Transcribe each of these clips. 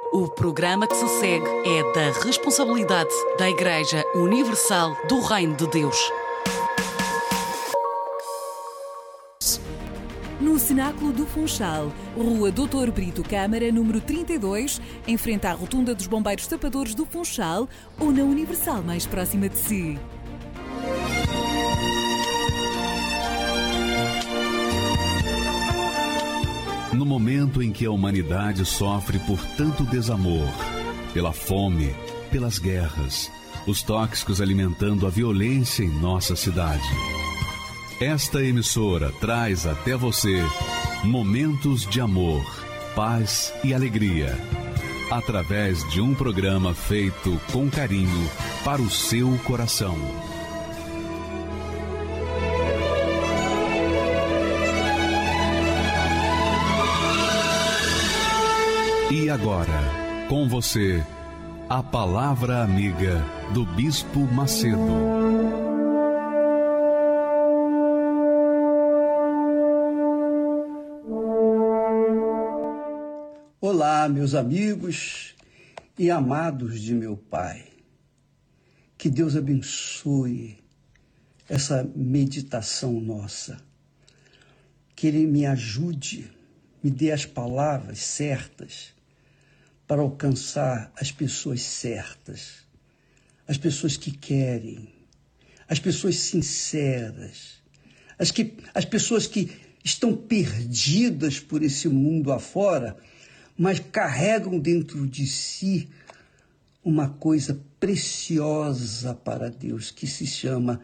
O programa que se segue é da responsabilidade da Igreja Universal do Reino de Deus. No Cenáculo do Funchal, Rua Doutor Brito Câmara, número 32, em frente à Rotunda dos Bombeiros Tapadores do Funchal, ou na Universal mais próxima de si. No momento em que a humanidade sofre por tanto desamor, pela fome, pelas guerras, os tóxicos alimentando a violência em nossa cidade, esta emissora traz até você momentos de amor, paz e alegria, através de um programa feito com carinho para o seu coração. E agora, com você, a Palavra Amiga do Bispo Macedo. Olá, meus amigos e amados de meu Pai. Que Deus abençoe essa meditação nossa. Que Ele me ajude, me dê as palavras certas para alcançar as pessoas certas, as pessoas que querem, as pessoas sinceras, as pessoas que estão perdidas por esse mundo afora, mas carregam dentro de si uma coisa preciosa para Deus, que se chama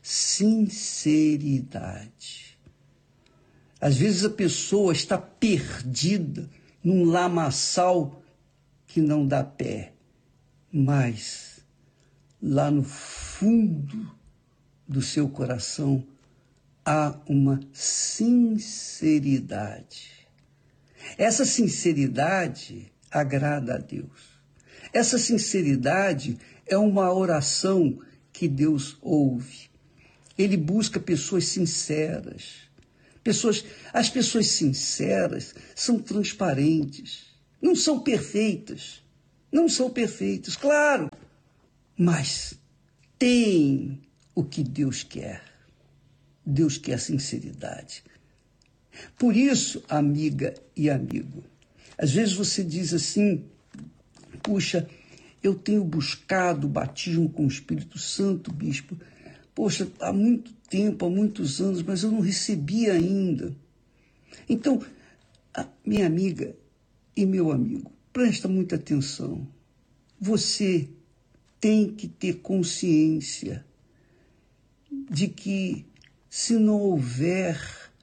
sinceridade. Às vezes a pessoa está perdida num lamaçal que não dá pé, mas lá no fundo do seu coração há uma sinceridade. Essa sinceridade agrada a Deus. Essa sinceridade é uma oração que Deus ouve. Ele busca pessoas sinceras. As pessoas sinceras são transparentes. Não são perfeitas, claro, mas tem o que Deus quer. Deus quer sinceridade. Por isso, amiga e amigo, às vezes você diz assim: puxa, eu tenho buscado o batismo com o Espírito Santo, bispo. Poxa, há muito tempo, há muitos anos, mas eu não recebi ainda. Então, minha amiga e meu amigo, presta muita atenção. Você tem que ter consciência de que se não houver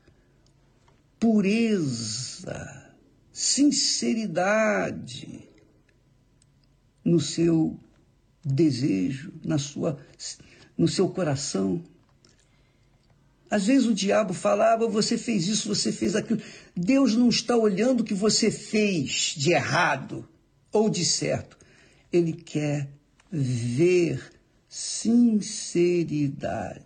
pureza, sinceridade no seu desejo, no seu coração. Às vezes o diabo fala: você fez isso, você fez aquilo. Deus não está olhando o que você fez de errado ou de certo. Ele quer ver sinceridade.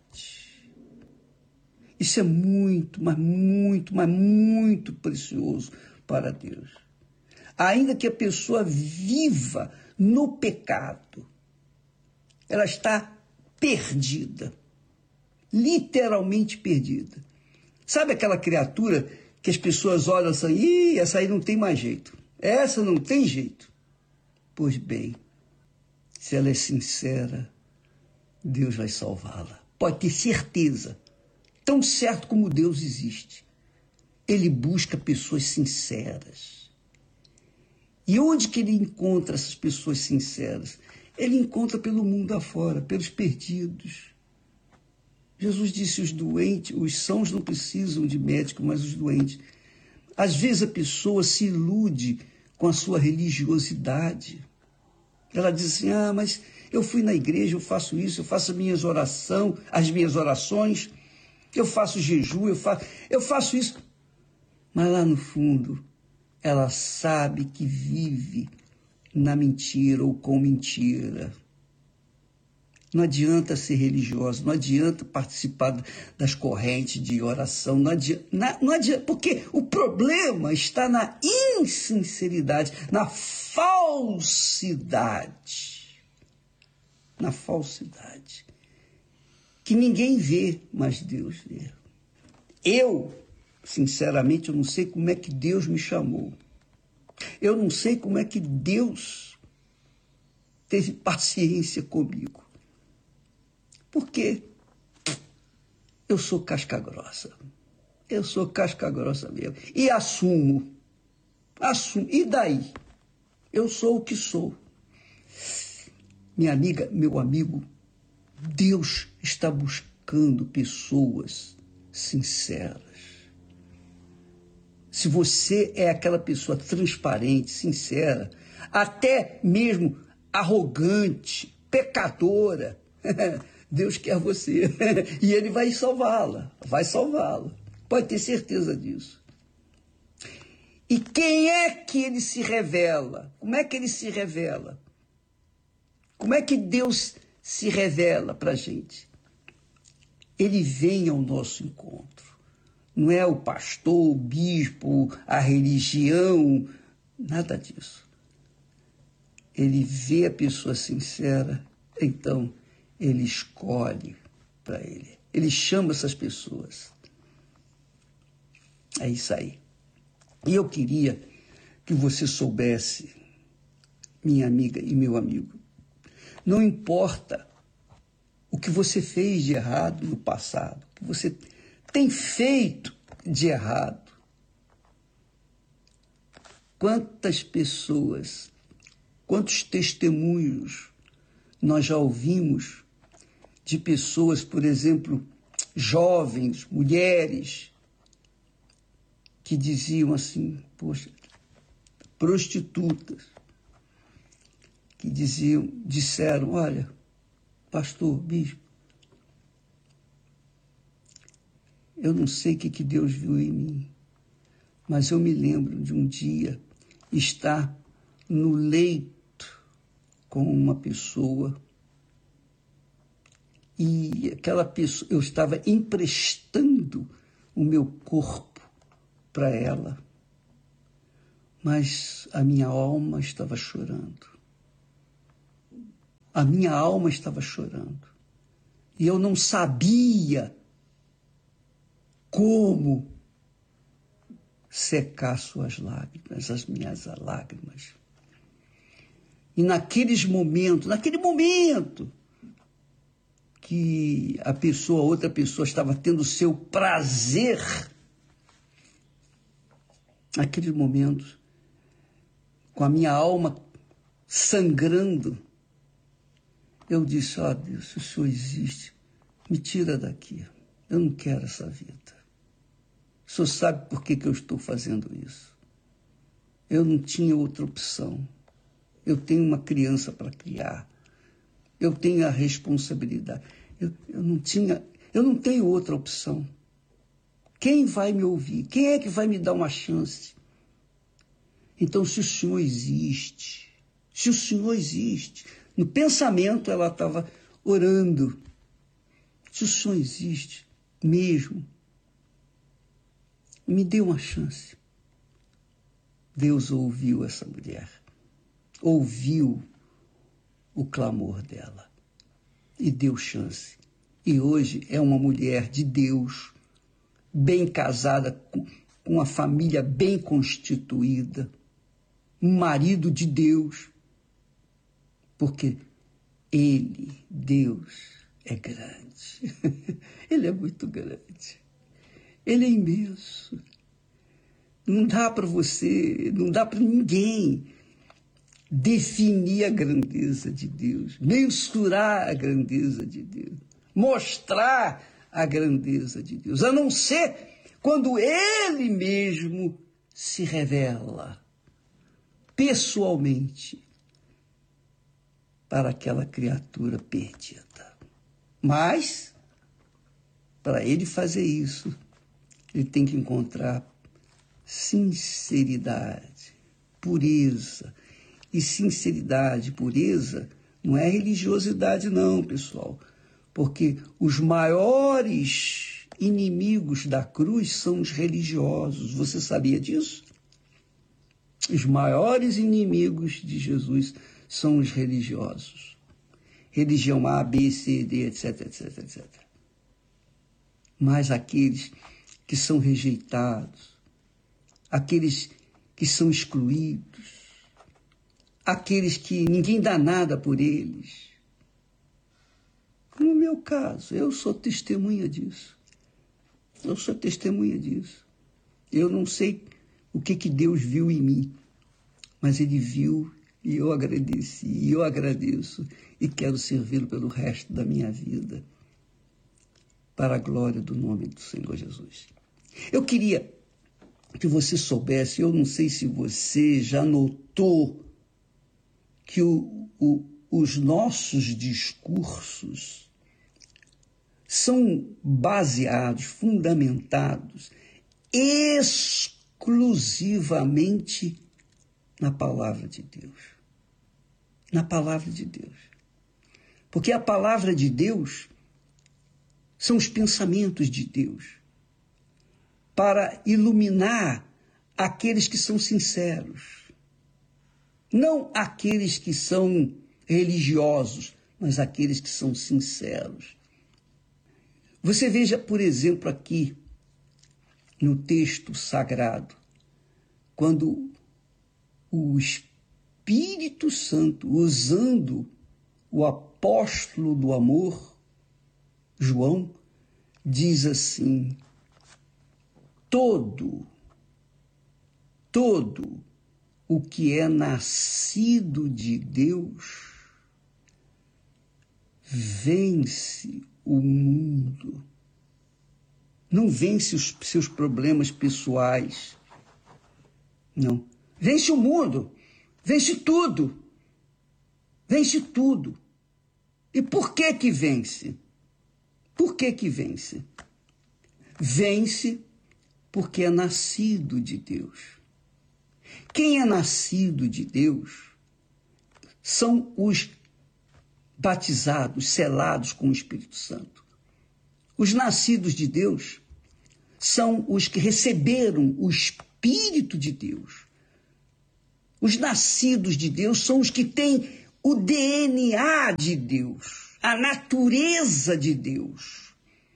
Isso é muito, mas muito, mas muito precioso para Deus. Ainda que a pessoa viva no pecado, ela está perdida. Literalmente perdida. Sabe aquela criatura que as pessoas olham assim: essa aí não tem mais jeito. Essa não tem jeito. Pois bem, se ela é sincera, Deus vai salvá-la. Pode ter certeza. Tão certo como Deus existe. Ele busca pessoas sinceras. E onde que ele encontra essas pessoas sinceras? Ele encontra pelo mundo afora, pelos perdidos. Jesus disse: os doentes, os sãos não precisam de médico, mas os doentes. Às vezes a pessoa se ilude com a sua religiosidade. Ela diz assim: mas eu fui na igreja, eu faço isso, eu faço as minhas orações, eu faço jejum, eu faço isso. Mas lá no fundo, ela sabe que vive na mentira ou com mentira. Não adianta ser religioso, não adianta participar das correntes de oração, não adianta, porque o problema está na insinceridade, na falta falsidade. Na falsidade. Que ninguém vê, mas Deus vê. Eu, sinceramente, eu não sei como é que Deus me chamou. Eu não sei como é que Deus teve paciência comigo. Porque eu sou casca grossa. Eu sou casca grossa mesmo. E assumo. E daí? Eu sou o que sou. Minha amiga, meu amigo, Deus está buscando pessoas sinceras. Se você é aquela pessoa transparente, sincera, até mesmo arrogante, pecadora, Deus quer você. E Ele vai salvá-la, Pode ter certeza disso. E quem é que Ele se revela? Como é que Ele se revela? Como é que Deus se revela para a gente? Ele vem ao nosso encontro. Não é o pastor, o bispo, a religião, nada disso. Ele vê a pessoa sincera, então ele escolhe para ele. Ele chama essas pessoas. É isso aí. E eu queria que você soubesse, minha amiga e meu amigo, não importa o que você fez de errado no passado, o que você tem feito de errado. Quantas pessoas, quantos testemunhos nós já ouvimos de pessoas, por exemplo, jovens, mulheres, que diziam assim, poxa, prostitutas, que disseram, olha, pastor, bispo, eu não sei o que Deus viu em mim, mas eu me lembro de um dia estar no leito com uma pessoa e aquela pessoa, eu estava emprestando o meu corpo para ela, mas a minha alma estava chorando. A minha alma estava chorando. E eu não sabia como secar suas lágrimas, as minhas lágrimas. E naquele momento que outra pessoa estava tendo o seu prazer, naquele momento, com a minha alma sangrando, eu disse, Deus, se o Senhor existe, me tira daqui. Eu não quero essa vida. O Senhor sabe por que eu estou fazendo isso. Eu não tinha outra opção. Eu tenho uma criança para criar. Eu tenho a responsabilidade. Eu não tenho outra opção. Quem vai me ouvir? Quem é que vai me dar uma chance? Então, se o Senhor existe, no pensamento ela estava orando, se o Senhor existe mesmo, me dê uma chance. Deus ouviu essa mulher, ouviu o clamor dela e deu chance. E hoje é uma mulher de Deus, bem casada, com uma família bem constituída, um marido de Deus, porque Ele, Deus, é grande. Ele é muito grande. Ele é imenso. Não dá para você, não dá para ninguém definir a grandeza de Deus, mensurar a grandeza de Deus, mostrar a grandeza de Deus, a não ser quando Ele mesmo se revela pessoalmente para aquela criatura perdida. Mas, para Ele fazer isso, Ele tem que encontrar sinceridade, pureza. E sinceridade, pureza, não é religiosidade não, pessoal. Porque os maiores inimigos da cruz são os religiosos. Você sabia disso? Os maiores inimigos de Jesus são os religiosos. Religião A, B, C, D, etc, etc, etc. Mas aqueles que são rejeitados, aqueles que são excluídos, aqueles que ninguém dá nada por eles. No meu caso, eu sou testemunha disso. Eu sou testemunha disso. Eu não sei o que Deus viu em mim, mas Ele viu e eu agradeci, e eu agradeço e quero servi-lo pelo resto da minha vida, para a glória do nome do Senhor Jesus. Eu queria que você soubesse, eu não sei se você já notou que os nossos discursos são baseados, fundamentados exclusivamente na palavra de Deus. Na palavra de Deus. Porque a palavra de Deus são os pensamentos de Deus para iluminar aqueles que são sinceros. Não aqueles que são religiosos, mas aqueles que são sinceros. Você veja, por exemplo, aqui no texto sagrado, quando o Espírito Santo, usando o apóstolo do amor, João, diz assim: todo o que é nascido de Deus vence o mundo. Não vence os seus problemas pessoais. Não. Vence o mundo. Vence tudo. Vence tudo. E por que que vence? Por que que vence? Vence porque é nascido de Deus. Quem é nascido de Deus são os batizados, selados com o Espírito Santo. Os nascidos de Deus são os que receberam o Espírito de Deus. Os nascidos de Deus são os que têm o DNA de Deus, a natureza de Deus.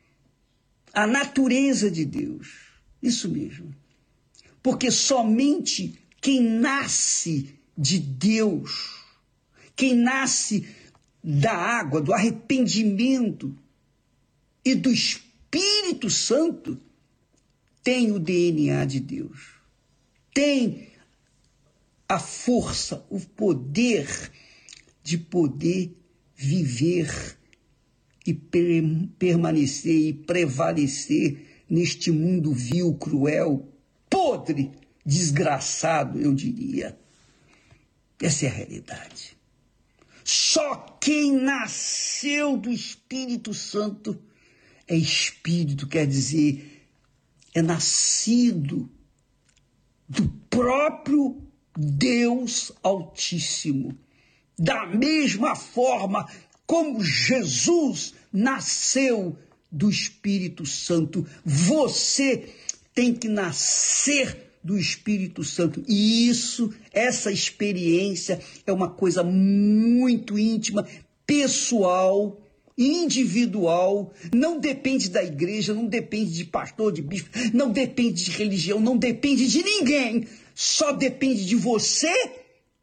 A natureza de Deus. Isso mesmo. Porque somente quem nasce de Deus, quem nasce da água, do arrependimento e do Espírito Santo, tem o DNA de Deus. Tem a força, o poder de poder viver e permanecer e prevalecer neste mundo vil, cruel, podre, desgraçado, eu diria. Essa é a realidade. Só quem nasceu do Espírito Santo é espírito, quer dizer, é nascido do próprio Deus Altíssimo. Da mesma forma como Jesus nasceu do Espírito Santo, você tem que nascer do Espírito Santo. E essa experiência é uma coisa muito íntima, pessoal, individual, não depende da igreja, não depende de pastor, de bispo, não depende de religião, não depende de ninguém, só depende de você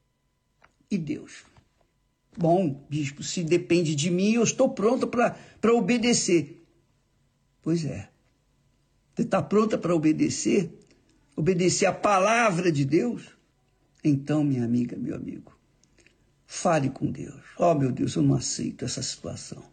e Deus. Bom, bispo, se depende de mim, eu estou pronta para obedecer. Pois é. Você está pronta para obedecer? Obedecer a palavra de Deus? Então, minha amiga, meu amigo, fale com Deus. Oh, meu Deus, eu não aceito essa situação.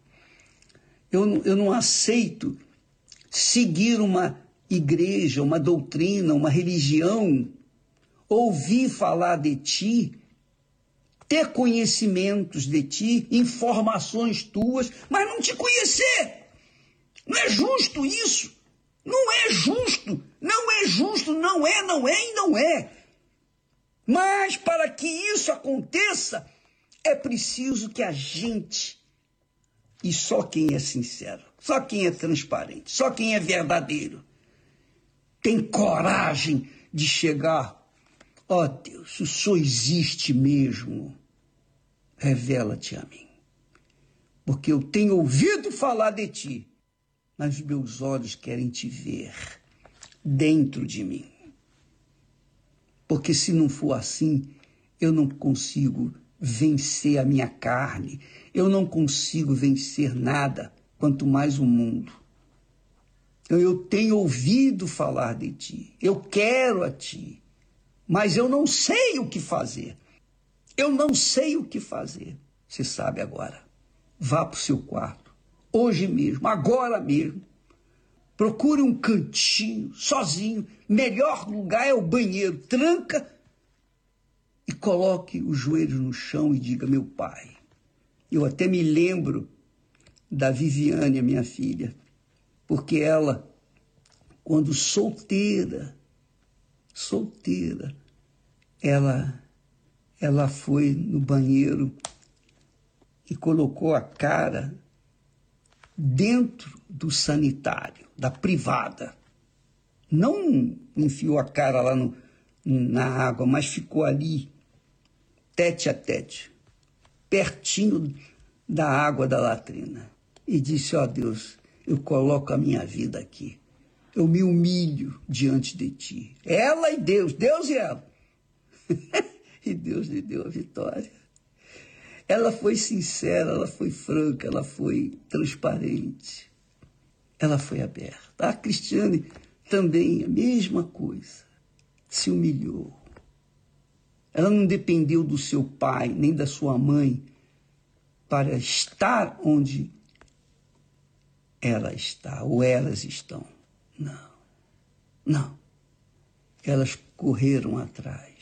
Eu não aceito seguir uma igreja, uma doutrina, uma religião, ouvir falar de ti, ter conhecimentos de ti, informações tuas, mas não te conhecer. Não é justo isso. Não é justo. Não é justo. Não é e não é. Mas para que isso aconteça, é preciso que a gente, e só quem é sincero, só quem é transparente, só quem é verdadeiro, tem coragem de chegar Ó Deus, se o Senhor existe mesmo, revela-te a mim. Porque eu tenho ouvido falar de ti, mas meus olhos querem te ver dentro de mim. Porque se não for assim, eu não consigo vencer a minha carne, eu não consigo vencer nada, quanto mais o mundo. Eu tenho ouvido falar de ti, eu quero a ti, mas eu não sei o que fazer. Eu não sei o que fazer. Você sabe agora. Vá para o seu quarto, hoje mesmo, agora mesmo. Procure um cantinho, sozinho. Melhor lugar é o banheiro. Tranca e coloque os joelhos no chão e diga: meu Pai. Eu até me lembro da Viviane, a minha filha, porque ela, quando solteira, ela foi no banheiro e colocou a cara dentro do sanitário, da privada. Não enfiou a cara lá na água, mas ficou ali, tete a tete, pertinho da água da latrina. E disse: ó Deus, eu coloco a minha vida aqui. Eu me humilho diante de ti. Ela e Deus, Deus e ela. E Deus lhe deu a vitória. Ela foi sincera, ela foi franca, ela foi transparente. Ela foi aberta. A Cristiane também, a mesma coisa. Se humilhou. Ela não dependeu do seu pai, nem da sua mãe, para estar onde ela está, ou elas estão. Não. Elas correram atrás.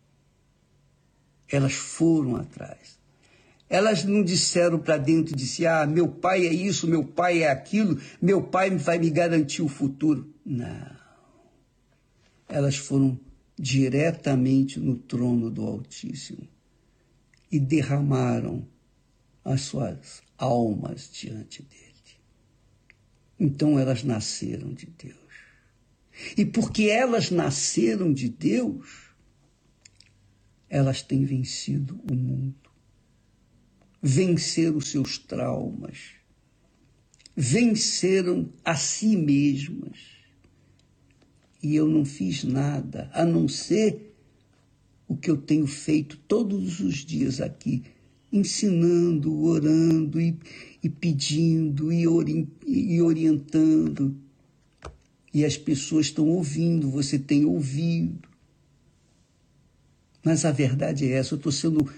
Elas foram atrás. Elas não disseram para dentro, meu pai é isso, meu pai é aquilo, meu pai vai me garantir o futuro. Não. Elas foram diretamente no trono do Altíssimo e derramaram as suas almas diante dele. Então elas nasceram de Deus. E porque elas nasceram de Deus, elas têm vencido o mundo. Venceram os seus traumas, venceram a si mesmas. E eu não fiz nada, a não ser o que eu tenho feito todos os dias aqui, ensinando, orando e pedindo e orientando. E as pessoas estão ouvindo, você tem ouvido. Mas a verdade é essa, eu estou sendo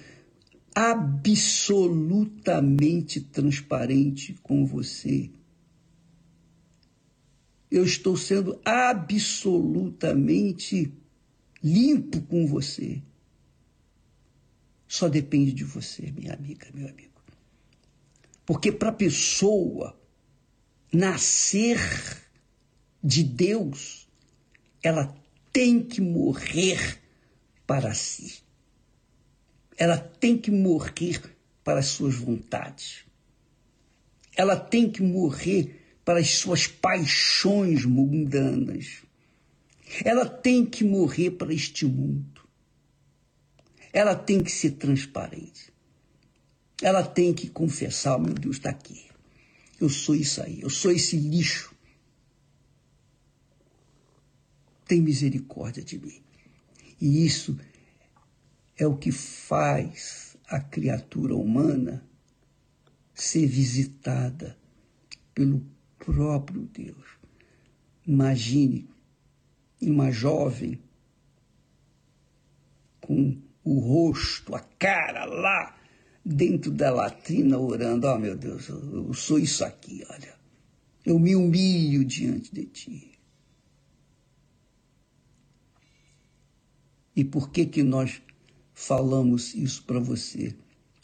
absolutamente transparente com você. Eu estou sendo absolutamente limpo com você. Só depende de você, minha amiga, meu amigo. Porque para a pessoa nascer de Deus, ela tem que morrer para si. Ela tem que morrer para as suas vontades. Ela tem que morrer para as suas paixões mundanas. Ela tem que morrer para este mundo. Ela tem que ser transparente. Ela tem que confessar: meu Deus, está aqui. Eu sou isso aí, eu sou esse lixo. Tem misericórdia de mim. E isso é o que faz a criatura humana ser visitada pelo próprio Deus. Imagine uma jovem com o rosto, a cara lá dentro da latrina orando: ó, meu Deus, eu sou isso aqui, olha. Eu me humilho diante de ti. E por que nós falamos isso para você?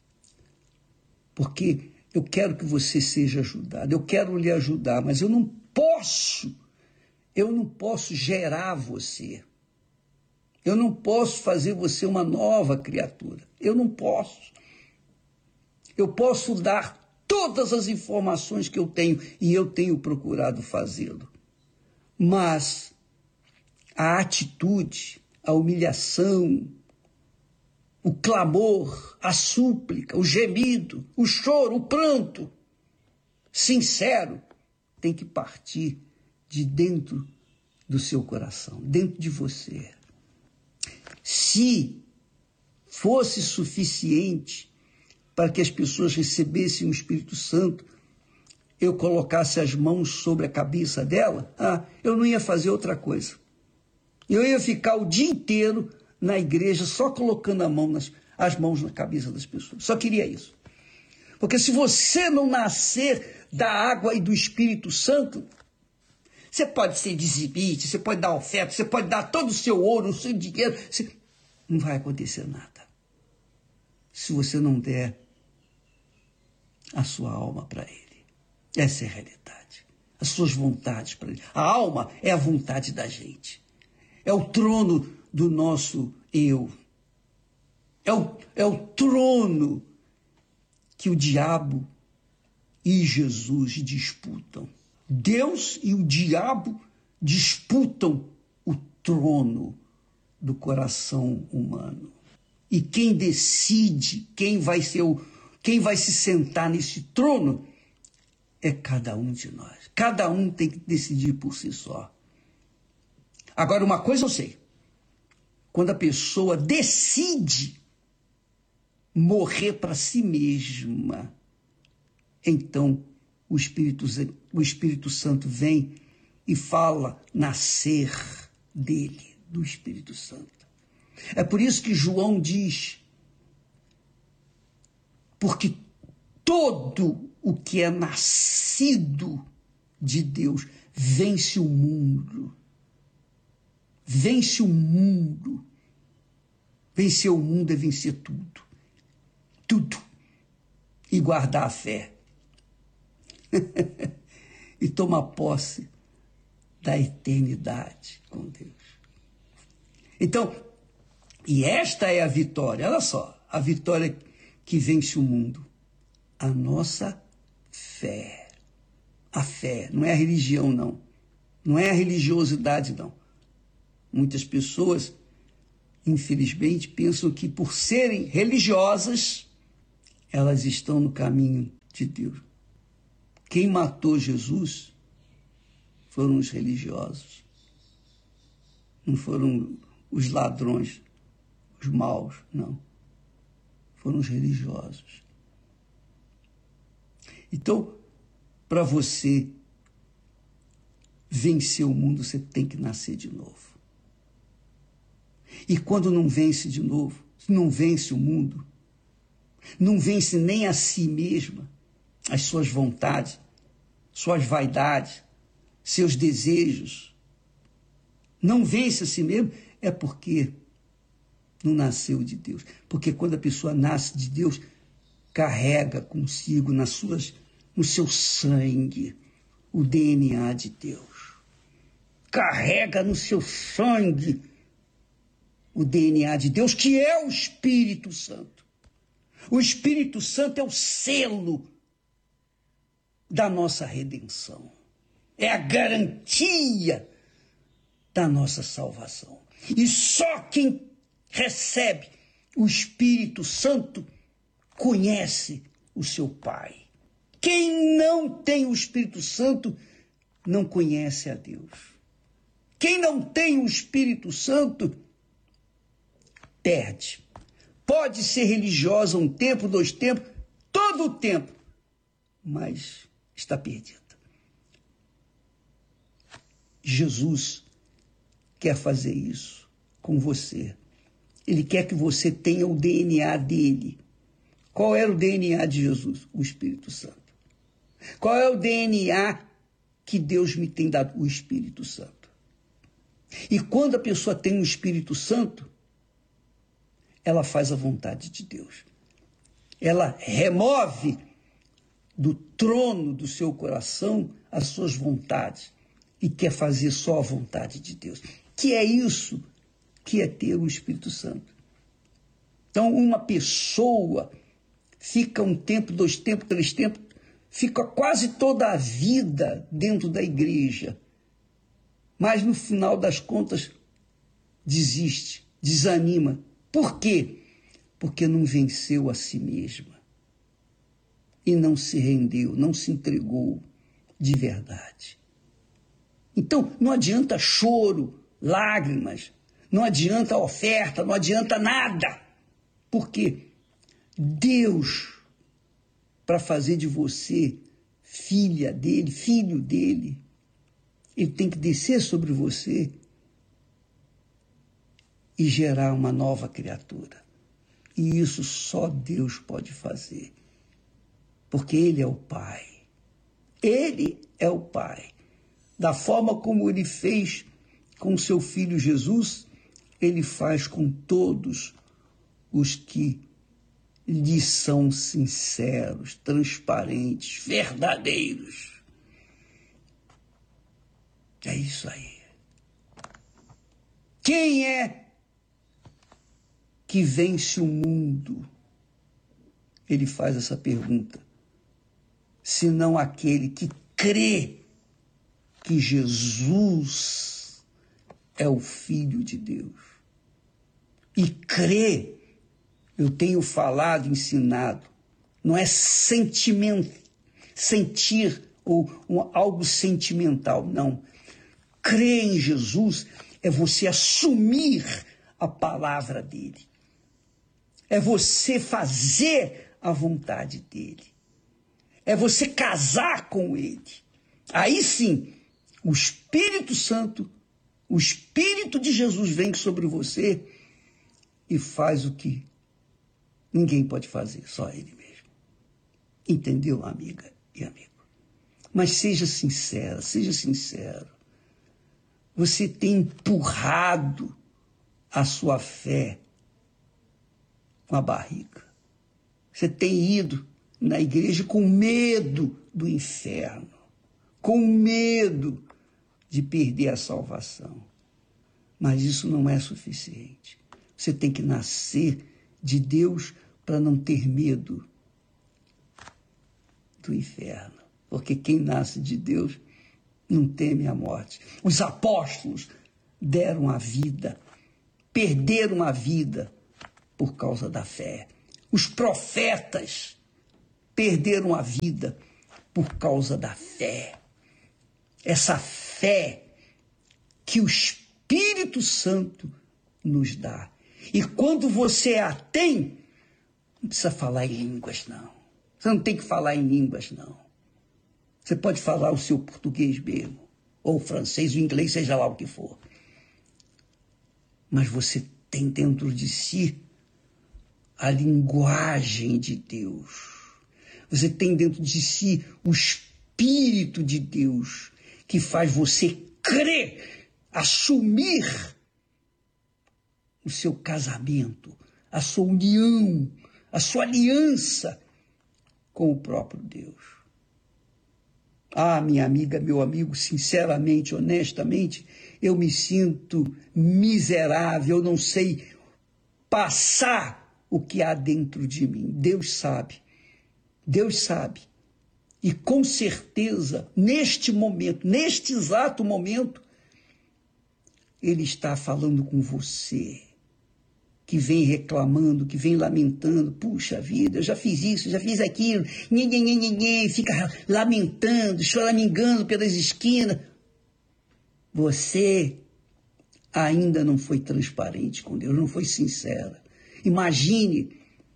Porque eu quero que você seja ajudado, eu quero lhe ajudar, mas eu não posso gerar você. Eu não posso fazer você uma nova criatura. Eu não posso. Eu posso dar todas as informações que eu tenho, e eu tenho procurado fazê-lo. Mas a atitude, a humilhação, o clamor, a súplica, o gemido, o choro, o pranto, sincero, tem que partir de dentro do seu coração, dentro de você. Se fosse suficiente para que as pessoas recebessem o Espírito Santo, eu colocasse as mãos sobre a cabeça dela, eu não ia fazer outra coisa. Eu ia ficar o dia inteiro na igreja só colocando as mãos na cabeça das pessoas. Só queria isso. Porque se você não nascer da água e do Espírito Santo, você pode ser dizimite, você pode dar oferta, você pode dar todo o seu ouro, o seu dinheiro. Não vai acontecer nada. Se você não der a sua alma para Ele. Essa é a realidade. As suas vontades para Ele. A alma é a vontade da gente. É o trono do nosso eu. É o trono que o diabo e Jesus disputam. Deus e o diabo disputam o trono do coração humano. E quem decide quem vai se sentar nesse trono é cada um de nós. Cada um tem que decidir por si só. Agora, uma coisa eu sei. Quando a pessoa decide morrer para si mesma, então o Espírito Santo vem e fala nascer dele, do Espírito Santo. É por isso que João diz, porque todo o que é nascido de Deus vence o mundo. Vence o mundo. Vencer o mundo é vencer tudo. Tudo. E guardar a fé. E tomar posse da eternidade com Deus. Então, e esta é a vitória. Olha só, a vitória que vence o mundo. A nossa fé. A fé, não é a religião, não. Não é a religiosidade, não. Muitas pessoas, infelizmente, pensam que por serem religiosas, elas estão no caminho de Deus. Quem matou Jesus foram os religiosos. Não foram os ladrões, os maus, não. Foram os religiosos. Então, para você vencer o mundo, você tem que nascer de novo. E quando não vence de novo, não vence o mundo, não vence nem a si mesma, as suas vontades, suas vaidades, seus desejos, não vence a si mesmo, é porque não nasceu de Deus. Porque quando a pessoa nasce de Deus, carrega consigo no seu sangue o DNA de Deus. Carrega no seu sangue o DNA de Deus, que é o Espírito Santo. O Espírito Santo é o selo da nossa redenção. É a garantia da nossa salvação. E só quem recebe o Espírito Santo conhece o seu Pai. Quem não tem o Espírito Santo não conhece a Deus. Quem não tem o Espírito Santo perde. Pode ser religiosa um tempo, 2 tempos, todo o tempo, mas está perdida. Jesus quer fazer isso com você. Ele quer que você tenha o DNA dele. Qual era o DNA de Jesus? O Espírito Santo. Qual é o DNA que Deus me tem dado? O Espírito Santo. E quando a pessoa tem o Espírito Santo, ela faz a vontade de Deus. Ela remove do trono do seu coração as suas vontades e quer fazer só a vontade de Deus. Que é isso que é ter o Espírito Santo. Então, uma pessoa fica 1 tempo, 2 tempos, 3 tempos, fica quase toda a vida dentro da igreja. Mas, no final das contas, desiste, desanima. Por quê? Porque não venceu a si mesma e não se rendeu, não se entregou de verdade. Então, não adianta choro, lágrimas, não adianta oferta, não adianta nada. Por quê? Deus, para fazer de você filha dele, filho dele, ele tem que descer sobre você e gerar uma nova criatura. E isso só Deus pode fazer. Porque Ele é o Pai. Ele é o Pai. Da forma como Ele fez com o seu Filho Jesus, Ele faz com todos os que lhe são sinceros, transparentes, verdadeiros. É isso aí. Quem é que vence o mundo? Ele faz essa pergunta. Senão aquele que crê que Jesus é o Filho de Deus. E crê, eu tenho falado, ensinado, não é sentir ou algo sentimental, não. Crer em Jesus é você assumir a palavra dele. É você fazer a vontade dele. É você casar com ele. Aí sim, o Espírito Santo, o Espírito de Jesus vem sobre você e faz o que ninguém pode fazer, só ele mesmo. Entendeu, amiga e amigo? Mas seja sincera, seja sincero. Você tem empurrado a sua fé com a barriga. Você tem ido na igreja com medo do inferno, com medo de perder a salvação. Mas isso não é suficiente. Você tem que nascer de Deus para não ter medo do inferno. Porque quem nasce de Deus não teme a morte. Os apóstolos deram a vida, perderam a vida por causa da fé. Os profetas perderam a vida por causa da fé. Essa fé que o Espírito Santo nos dá. E quando você a tem, não precisa falar em línguas, não. Você não tem que falar em línguas, não. Você pode falar o seu português mesmo, ou o francês, o inglês, seja lá o que for. Mas você tem dentro de si a linguagem de Deus. Você tem dentro de si o Espírito de Deus, que faz você crer, assumir o seu casamento, a sua união, a sua aliança com o próprio Deus. Ah, minha amiga, meu amigo, sinceramente, honestamente, eu me sinto miserável, eu não sei passar o que há dentro de mim. Deus sabe. Deus sabe. E com certeza, neste momento, neste exato momento, Ele está falando com você, que vem reclamando, que vem lamentando. Puxa vida, eu já fiz isso, já fiz aquilo. Fica lamentando, choramingando pelas esquinas. Você ainda não foi transparente com Deus, não foi sincera. Imagine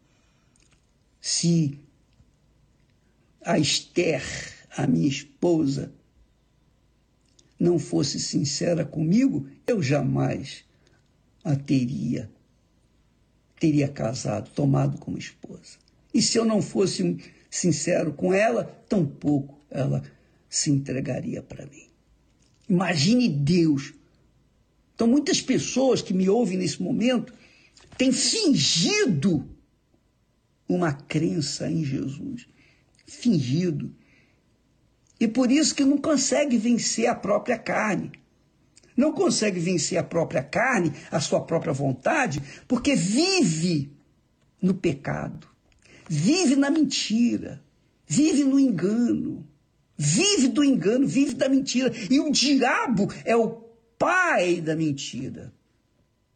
se a Esther, a minha esposa, não fosse sincera comigo, eu jamais a teria casado, tomado como esposa. E se eu não fosse sincero com ela, tampouco ela se entregaria para mim. Imagine Deus. Então, muitas pessoas que me ouvem nesse momento têm fingido uma crença em Jesus. Fingido. E por isso que não consegue vencer a própria carne. Não consegue vencer a própria carne, a sua própria vontade, porque vive no pecado, vive na mentira, vive no engano, vive do engano, vive da mentira. E o diabo é o pai da mentira.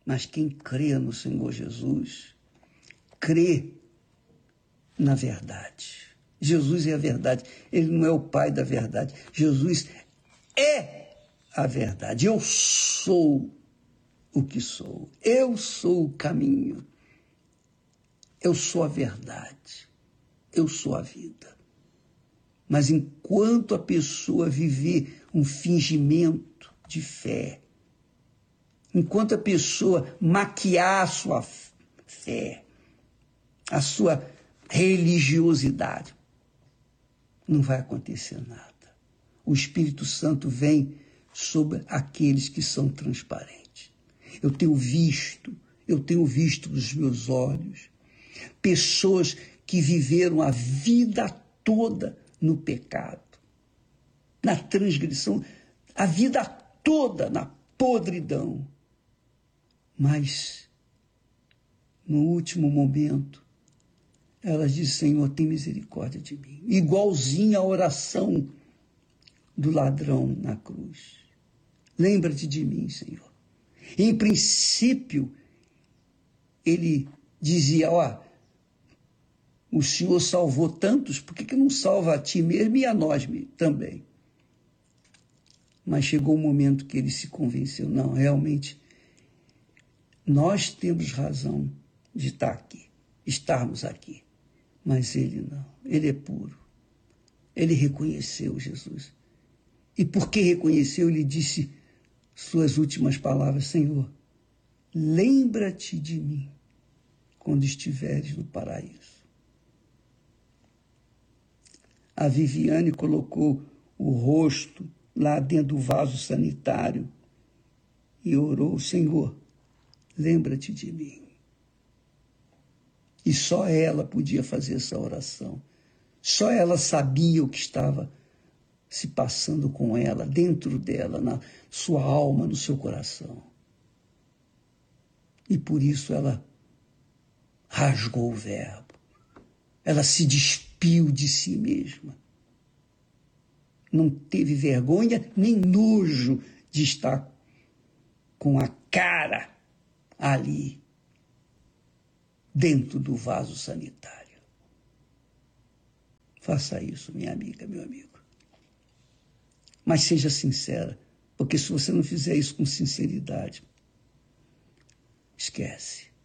Mas quem crê no Senhor Jesus, crê na verdade. Jesus é a verdade. Ele não é o pai da verdade. Jesus é a verdade. Eu sou o que sou. Eu sou o caminho. Eu sou a verdade. Eu sou a vida. Mas enquanto a pessoa viver um fingimento de fé, enquanto a pessoa maquiar a sua fé, a sua religiosidade, não vai acontecer nada. O Espírito Santo vem sobre aqueles que são transparentes. Eu tenho visto dos meus olhos, pessoas que viveram a vida toda no pecado, na transgressão, a vida toda na podridão. Mas, no último momento, ela diz: Senhor, tem misericórdia de mim. Igualzinha a oração do ladrão na cruz. Lembra-te de mim, Senhor. Em princípio, ele dizia: o Senhor salvou tantos, por que não salva a ti mesmo e a nós também? Mas chegou o momento que ele se convenceu: não, realmente, nós temos razão de estarmos aqui. Mas ele não, ele é puro. Ele reconheceu Jesus. E porque reconheceu, ele disse suas últimas palavras: Senhor, lembra-te de mim quando estiveres no paraíso. A Viviane colocou o rosto lá dentro do vaso sanitário e orou: Senhor, lembra-te de mim. E só ela podia fazer essa oração. Só ela sabia o que estava se passando com ela, dentro dela, na sua alma, no seu coração. E por isso ela rasgou o verbo. Ela se despiu de si mesma. Não teve vergonha nem nojo de estar com a cara ali, dentro do vaso sanitário. Faça isso, minha amiga, meu amigo. Mas seja sincera, porque se você não fizer isso com sinceridade, esquece.